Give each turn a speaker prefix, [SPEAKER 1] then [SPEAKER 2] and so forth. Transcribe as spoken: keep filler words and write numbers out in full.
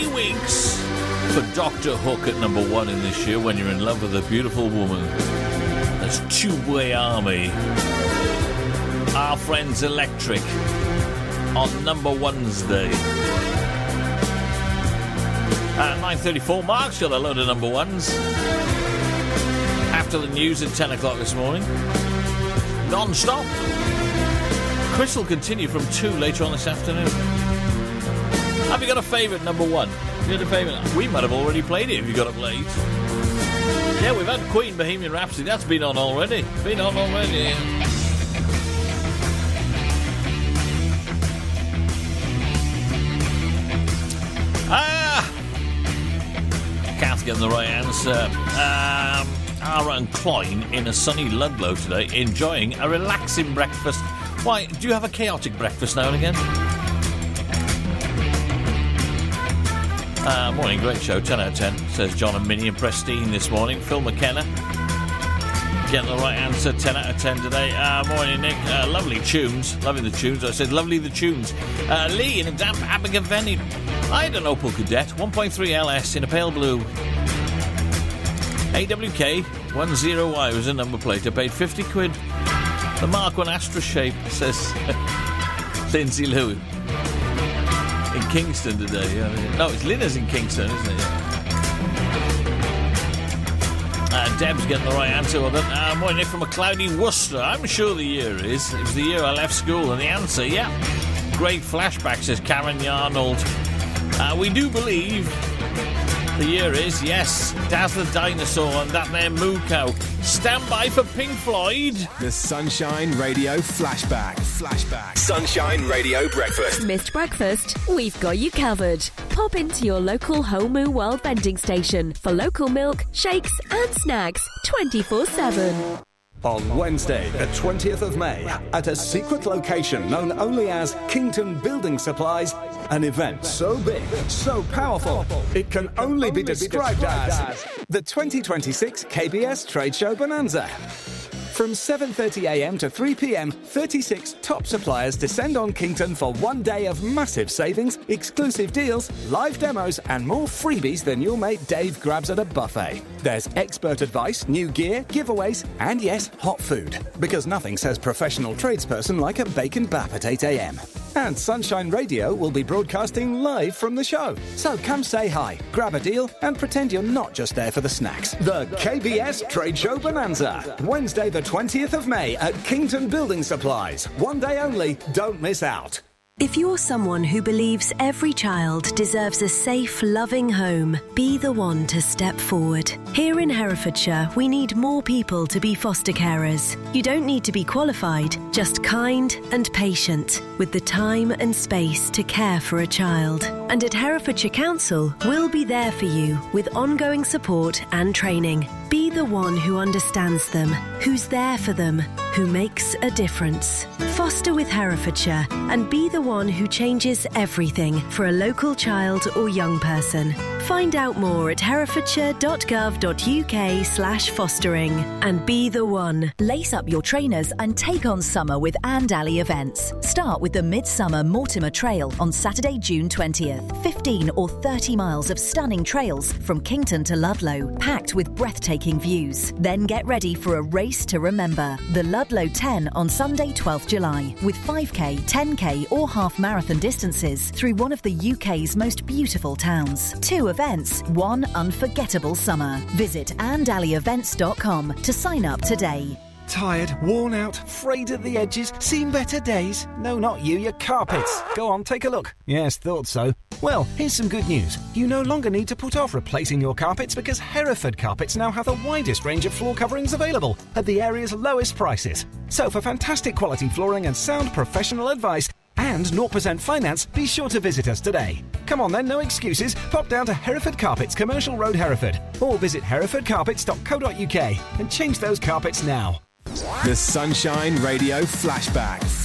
[SPEAKER 1] three weeks for Doctor Hook at number one in this year, When You're in Love with a Beautiful Woman. That's Tubeway Army. Our Friends Electric on number one's day. At nine thirty-four, Mark's got a load of number ones. After the news at ten o'clock this morning. Non-stop. Chris will continue from two later on this afternoon. Have you got a favourite number one? Have you got a favourite? We might have already played it if you got up late. Yeah, we've had Queen, Bohemian Rhapsody. That's been on already. Been on already. Ah! Kath getting the right answer. Um, Ara and Cloyne in a sunny Ludlow today, enjoying a relaxing breakfast. Why, do you have a chaotic breakfast now and again? Uh, morning, great show, ten out of ten, says John and Minnie and Prestine this morning. Phil McKenna getting the right answer, ten out of ten today. Uh, morning, Nick. Uh, lovely tunes. Lovely the tunes. I said lovely the tunes. Uh, Lee in a damp Abergavenny. I had an Opel Kadett, one point three L S in a pale blue. A W K ten Y was a number plate. I paid fifty quid. The Mark one Astra shape, says Lindsay Lewis. In Kingston today. Yeah. No, it's Linna's in Kingston, isn't it? Yeah. Uh, Deb's getting the right answer with it. Uh, morning, Nick from a cloudy Worcester. I'm sure the year is. It was the year I left school, and the answer, yeah. Great flashback, says Karen Yarnold. Uh, we do believe the year is, yes, Daz the Dinosaur and that there Moo Cow. Stand by for Pink Floyd.
[SPEAKER 2] The Sunshine Radio Flashback. Flashback. Sunshine Radio Breakfast.
[SPEAKER 3] Missed breakfast? We've got you covered. Pop into your local Whole Moo World vending station for local milk, shakes and snacks twenty-four seven.
[SPEAKER 4] On Wednesday, the twentieth of May, at a secret location known only as Kington Building Supplies, an event so big, so powerful, it can only be described as the twenty twenty-six K B S Trade Show Bonanza. From seven thirty a m to three p m, thirty-six top suppliers descend on Kington for one day of massive savings, exclusive deals, live demos, and more freebies than your mate Dave grabs at a buffet. There's expert advice, new gear, giveaways, and yes, hot food. Because nothing says professional tradesperson like a bacon bap at eight a m. And Sunshine Radio will be broadcasting live from the show. So come say hi, grab a deal, and pretend you're not just there for the snacks. The K B S Trade Show Bonanza. Wednesday the twentieth of May at Kington Building Supplies. One day only. Don't miss out.
[SPEAKER 5] If you're someone who believes every child deserves a safe, loving home, be the one to step forward. Here in Herefordshire, we need more people to be foster carers. You don't need to be qualified, just kind and patient, with the time and space to care for a child. And at Herefordshire Council, we'll be there for you with ongoing support and training. Be the one who understands them, who's there for them, who makes a difference. Foster with Herefordshire and be the one who changes everything for a local child or young person. Find out more at herefordshire.gov.uk slash fostering and be the one.
[SPEAKER 6] Lace up your trainers and take on summer with Andally events. Start with the Midsummer Mortimer Trail on Saturday, June twentieth. fifteen or thirty miles of stunning trails from Kington to Ludlow, packed with breathtaking views. Then get ready for a race to remember. The Ludlow ten on Sunday, twelfth of July, with five k, ten k or half marathon distances through one of the U K's most beautiful towns. Two events, one unforgettable summer. Visit andally events dot com to sign up today.
[SPEAKER 7] Tired, worn out, frayed at the edges, seen better days? No, not you, your carpets. Go on, take a look. Yes, thought so. Well, here's some good news. You no longer need to put off replacing your carpets because Hereford Carpets now have the widest range of floor coverings available at the area's lowest prices. So for fantastic quality flooring and sound professional advice and zero percent finance, be sure to visit us today. Come on then, no excuses. Pop down to Hereford Carpets, Commercial Road, Hereford, or visit hereford carpets dot co dot uk and change those carpets now.
[SPEAKER 2] The Sunshine Radio Flashback.